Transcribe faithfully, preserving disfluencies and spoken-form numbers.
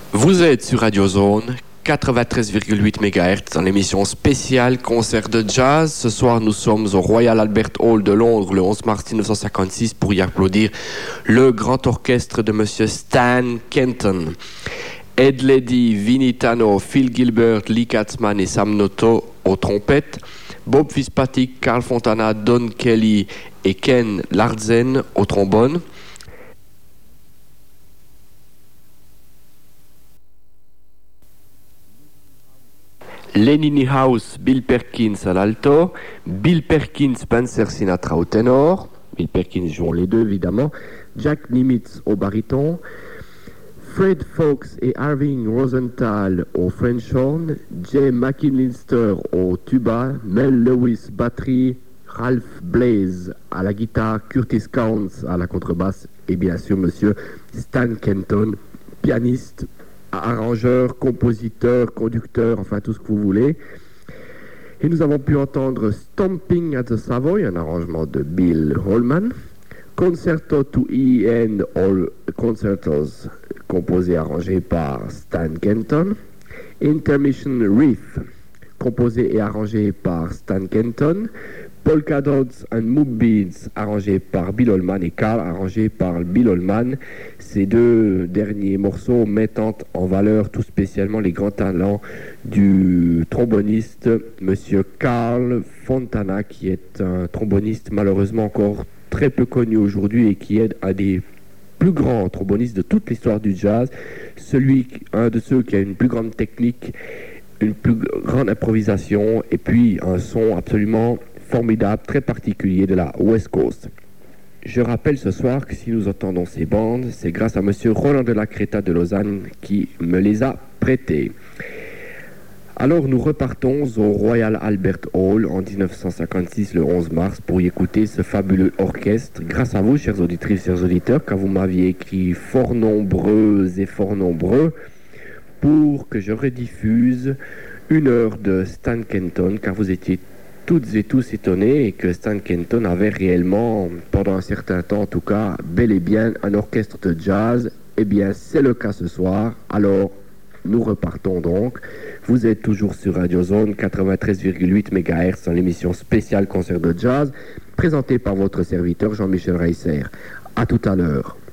Vous êtes sur Radio Zone quatre-vingt-treize virgule huit mégahertz dans l'émission spéciale concert de jazz. Ce soir, nous sommes au Royal Albert Hall de Londres le onze mars mille neuf cent cinquante-six pour y applaudir le grand orchestre de Monsieur Stan Kenton. Ed Ledy, Vinnie Tano, Phil Gilbert, Lee Katzman et Sam Noto aux trompettes, Bob Fitzpatrick, Carl Fontana, Don Kelly et Ken Larsen au trombone. Lenny Niehaus, Bill Perkins à l'alto, Bill Perkins, Spencer Sinatra au ténor, Bill Perkins jouant les deux évidemment, Jack Nimitz au baryton, Fred Fox et Irving Rosenthal au French horn, Jay McInlinster au tuba, Mel Lewis batterie, Ralph Blaze à la guitare, Curtis Counts à la contrebasse et bien sûr monsieur Stan Kenton, pianiste, arrangeur, compositeur, conducteur, enfin tout ce que vous voulez. Et nous avons pu entendre Stomping at the Savoy, un arrangement de Bill Holman, Concerto to E and All Concertos, composé et arrangé par Stan Kenton, Intermission Reef, composé et arrangé par Stan Kenton, Polka Dots and Moog Beats, arrangé par Bill Holman, et Carl, arrangé par Bill Holman. Ces deux derniers morceaux mettant en valeur tout spécialement les grands talents du tromboniste monsieur Carl Fontana, qui est un tromboniste malheureusement encore très peu connu aujourd'hui et qui est un des plus grands trombonistes de toute l'histoire du jazz, celui, un de ceux qui a une plus grande technique, une plus grande improvisation et puis un son absolument formidable, très particulier de la West Coast. Je rappelle ce soir que si nous entendons ces bandes, c'est grâce à monsieur Roland de la Creta de Lausanne qui me les a prêtées. Alors nous repartons au Royal Albert Hall en dix-neuf cent cinquante-six, le onze mars, pour y écouter ce fabuleux orchestre. Grâce à vous, chères auditrices, chers auditeurs, car vous m'aviez écrit fort nombreux et fort nombreux pour que je rediffuse une heure de Stan Kenton, car vous étiez toutes et tous étonnés et que Stan Kenton avait réellement, pendant un certain temps en tout cas, bel et bien un orchestre de jazz. Eh bien, c'est le cas ce soir. Alors, nous repartons donc. Vous êtes toujours sur Radio Zone quatre-vingt-treize virgule huit mégahertz dans l'émission spéciale concert de jazz, présentée par votre serviteur Jean-Michel Reisser. À tout à l'heure.